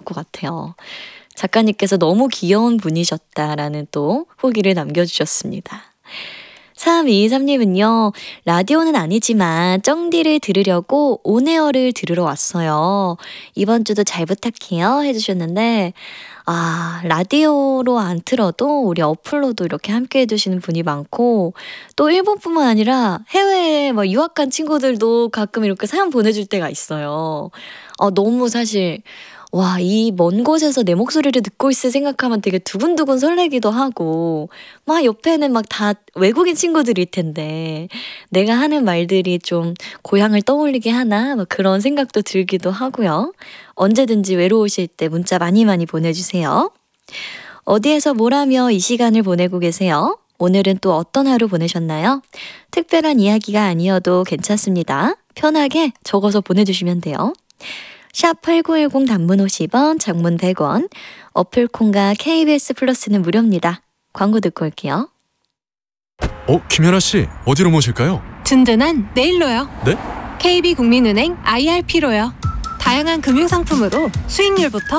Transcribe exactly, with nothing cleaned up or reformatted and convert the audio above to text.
것 같아요. 작가님께서 너무 귀여운 분이셨다라는 또 후기를 남겨주셨습니다. 삼이이삼님은요. 라디오는 아니지만 쩡디를 들으려고 온에어를 들으러 왔어요. 이번 주도 잘 부탁해요 해주셨는데 아 라디오로 안 틀어도 우리 어플로도 이렇게 함께 해주시는 분이 많고 또 일본뿐만 아니라 해외에 막 유학 간 친구들도 가끔 이렇게 사연 보내줄 때가 있어요. 어, 너무 사실 와, 이 먼 곳에서 내 목소리를 듣고 있을 생각하면 되게 두근두근 설레기도 하고 막 옆에는 막 다 외국인 친구들일 텐데 내가 하는 말들이 좀 고향을 떠올리게 하나 막 그런 생각도 들기도 하고요. 언제든지 외로우실 때 문자 많이 많이 보내주세요. 어디에서 뭘 하며 이 시간을 보내고 계세요? 오늘은 또 어떤 하루 보내셨나요? 특별한 이야기가 아니어도 괜찮습니다. 편하게 적어서 보내주시면 돼요. 샵 팔구일공 단문 오십 원, 장문 백 원, 어플콘과 케이비에스 플러스는 무료입니다. 광고 듣고 올게요. 어, 김연아 씨, 어디로 모실까요? 든든한 내일로요. 네? 케이비국민은행 아이알피로요. 다양한 금융상품으로 수익률부터